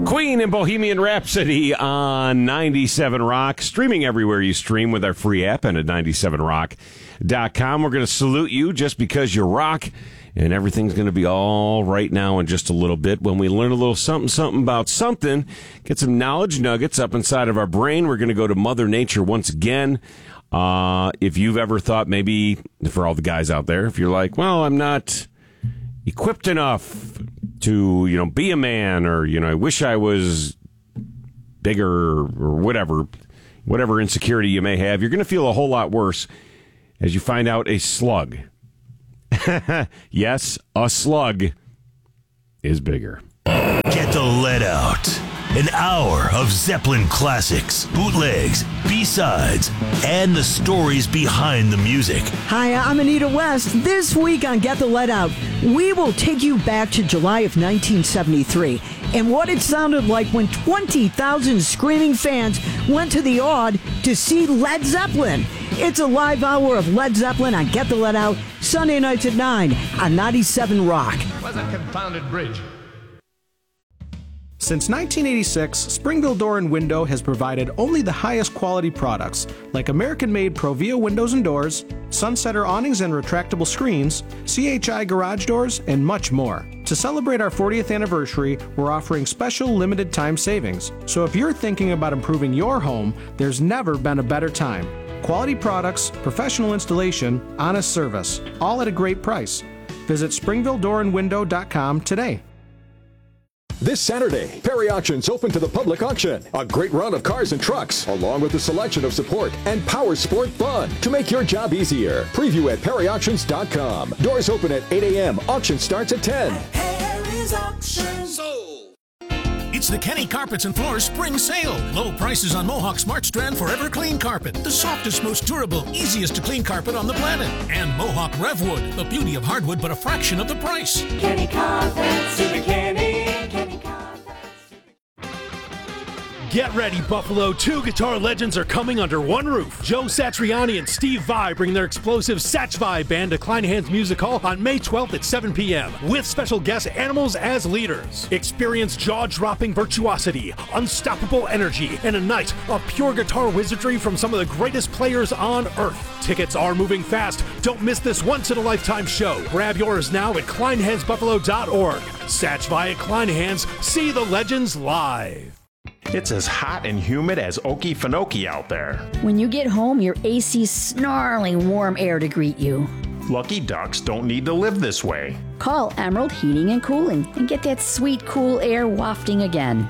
Queen and Bohemian Rhapsody on 97 Rock, streaming everywhere you stream with our free app and at 97rock.com. We're going to salute you just because you rock, and everything's going to be all right now in just a little bit when we learn a little something about something, get some knowledge nuggets up inside of our brain. We're going to go to Mother Nature once again. If you've ever thought, maybe for all the guys out there, if you're like, well, I'm not equipped enough to, be a man, or, I wish I was bigger, or whatever insecurity you may have, you're going to feel a whole lot worse as you find out a slug. Yes, a slug is bigger. Get the lead out. An hour of Zeppelin classics, bootlegs, B-sides, and the stories behind the music. Hi, I'm Anita West. This week on Get the Lead Out, we will take you back to July of 1973 and what it sounded like when 20,000 screaming fans went to the Odd to see Led Zeppelin. It's a live hour of Led Zeppelin on Get the Lead Out, Sunday nights at 9 on 97 Rock. Where's that confounded bridge? Since 1986, Springville Door and Window has provided only the highest quality products, like American-made Provia windows and doors, Sunsetter awnings and retractable screens, CHI garage doors, and much more. To celebrate our 40th anniversary, we're offering special limited time savings. So if you're thinking about improving your home, there's never been a better time. Quality products, professional installation, honest service, all at a great price. Visit SpringvilleDoorandWindow.com today. This Saturday, Perry Auctions open to the public auction. A great run of cars and trucks, along with a selection of support and power sport fun to make your job easier. Preview at PerryAuctions.com. Doors open at 8 a.m. Auction starts at 10. Perry's Auctions. It's the Kenny Carpets and Floors Spring Sale. Low prices on Mohawk Smart Strand Forever Clean Carpet. The softest, most durable, easiest to clean carpet on the planet. And Mohawk Revwood, the beauty of hardwood, but a fraction of the price. Kenny Carpets to the Kenny Carpets. Get ready, Buffalo. Two guitar legends are coming under one roof. Joe Satriani and Steve Vai bring their explosive Satch Vai band to Klein Hands Music Hall on May 12th at 7 p.m. with special guest Animals as leaders. Experience jaw-dropping virtuosity, unstoppable energy, and a night of pure guitar wizardry from some of the greatest players on earth. Tickets are moving fast. Don't miss this once-in-a-lifetime show. Grab yours now at kleinhandsbuffalo.org. Satch Vai at Klein Hands. See the legends live. It's as hot and humid as Okefenokee out there. When you get home, your AC's snarling warm air to greet you. Lucky ducks don't need to live this way. Call Emerald Heating and Cooling and get that sweet, cool air wafting again.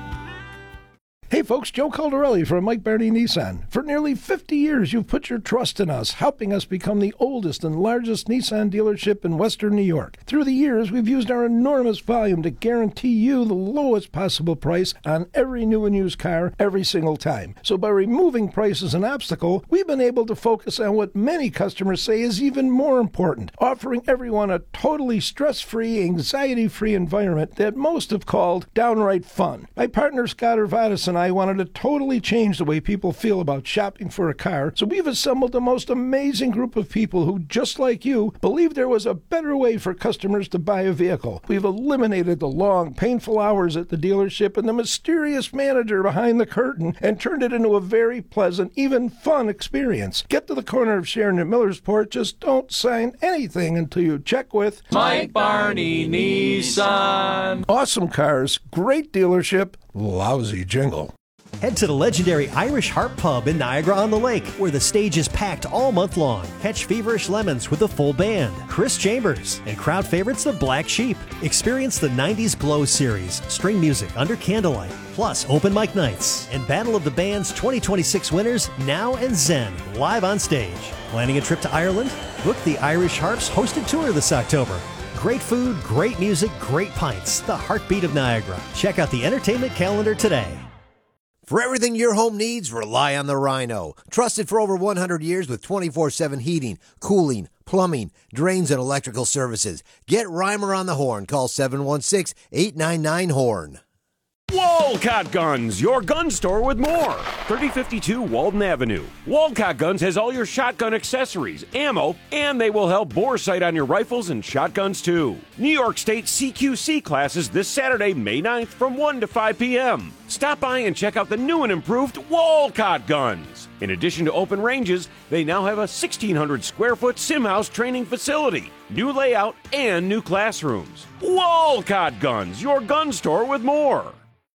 Hey folks, Joe Caldarelli from Mike Barney Nissan. For nearly 50 years, you've put your trust in us, helping us become the oldest and largest Nissan dealership in Western New York. Through the years, we've used our enormous volume to guarantee you the lowest possible price on every new and used car every single time. So by removing price as an obstacle, we've been able to focus on what many customers say is even more important, offering everyone a totally stress-free, anxiety-free environment that most have called downright fun. My partner Scott Urvatis and I wanted to totally change the way people feel about shopping for a car, so we've assembled the most amazing group of people who, just like you, believe there was a better way for customers to buy a vehicle. We've eliminated the long, painful hours at the dealership and the mysterious manager behind the curtain and turned it into a very pleasant, even fun experience. Get to the corner of Sharon and Millersport, just don't sign anything until you check with Mike Barney Nissan. Awesome cars, great dealership, lousy jingle. Head to the legendary Irish Harp Pub in Niagara-on-the-Lake, where the stage is packed all month long. Catch Feverish Lemons with a full band, Chris Chambers, and crowd favorites the Black Sheep. Experience the 90s Glow series, string music under candlelight, plus open mic nights, and Battle of the Bands 2026 winners Now and Zen live on stage. Planning a trip to Ireland? Book the Irish Harp's hosted tour this October. Great food, great music, great pints. The heartbeat of Niagara. Check out the entertainment calendar today. For everything your home needs, rely on the Rhino. Trusted for over 100 years with 24/7 heating, cooling, plumbing, drains, and electrical services. Get Reimer on the horn. Call 716-899-HORN. Walcott Guns, your gun store with more. 3052 Walden Avenue. Walcott Guns has all your shotgun accessories, ammo, and they will help bore sight on your rifles and shotguns too. New York State CQC classes this Saturday, May 9th from 1 to 5 p.m. Stop by and check out the new and improved Walcott Guns. In addition to open ranges, they now have a 1,600 square foot sim house training facility, new layout, and new classrooms. Walcott Guns, your gun store with more.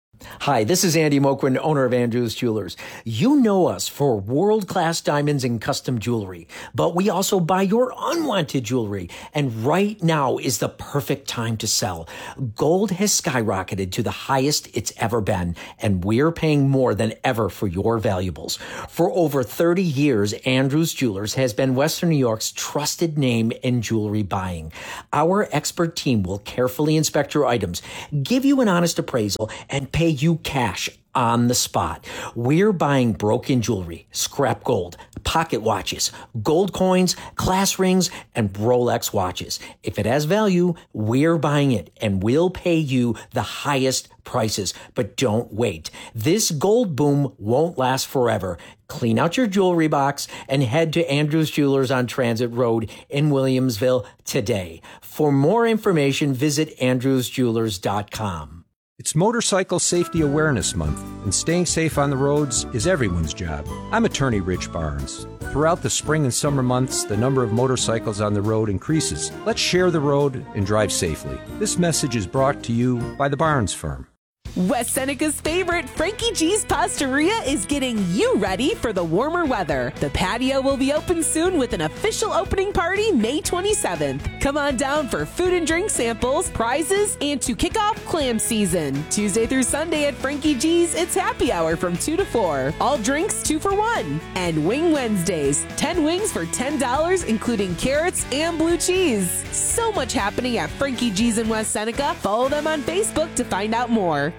Hi, this is Andy Moquin, owner of Andrews Jewelers. You know us for world-class diamonds and custom jewelry, but we also buy your unwanted jewelry. And right now is the perfect time to sell. Gold has skyrocketed to the highest it's ever been, and we're paying more than ever for your valuables. For over 30 years, Andrews Jewelers has been Western New York's trusted name in jewelry buying. Our expert team will carefully inspect your items, give you an honest appraisal, and pay you cash on the spot. We're buying broken jewelry, scrap gold, pocket watches, gold coins, class rings, and Rolex watches. If it has value, we're buying it, and we'll pay you the highest prices. But don't wait. This gold boom won't last forever. Clean out your jewelry box and head to Andrews Jewelers on Transit Road in Williamsville today. For more information, visit andrewsjewelers.com. It's Motorcycle Safety Awareness Month, and staying safe on the roads is everyone's job. I'm attorney Rich Barnes. Throughout the spring and summer months, the number of motorcycles on the road increases. Let's share the road and drive safely. This message is brought to you by the Barnes Firm. West Seneca's favorite, Frankie G's Pastaria, is getting you ready for the warmer weather. The patio will be open soon with an official opening party May 27th. Come on down for food and drink samples, prizes, and to kick off clam season. Tuesday through Sunday at Frankie G's, it's happy hour from 2 to 4. All drinks 2 for $1. And Wing Wednesdays, 10 wings for $10, including carrots and blue cheese. So much happening at Frankie G's in West Seneca. Follow them on Facebook to find out more.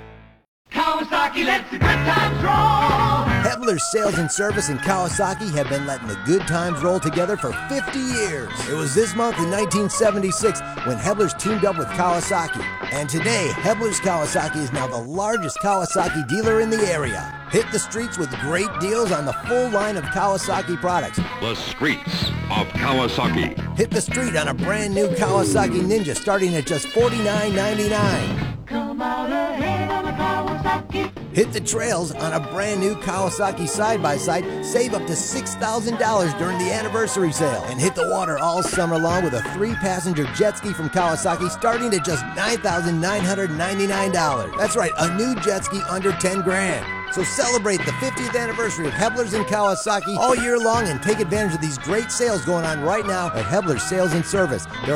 Kawasaki lets the good times roll. Hebler's Sales and Service in Kawasaki have been letting the good times roll together for 50 years. It was this month in 1976 when Hebler's teamed up with Kawasaki. And today, Hebler's Kawasaki is now the largest Kawasaki dealer in the area. Hit the streets with great deals on the full line of Kawasaki products. The streets of Kawasaki. Hit the street on a brand new Kawasaki Ninja starting at just $49.99. Come out ahead on a Kawasaki. Hit the trails on a brand new Kawasaki side-by-side. Save up to $6,000 during the anniversary sale. And hit the water all summer long with a 3-passenger jet ski from Kawasaki starting at just $9,999. That's right, a new jet ski under 10 grand. So celebrate the 50th anniversary of Hebler's in Kawasaki all year long and take advantage of these great sales going on right now at Hebler's Sales and Service.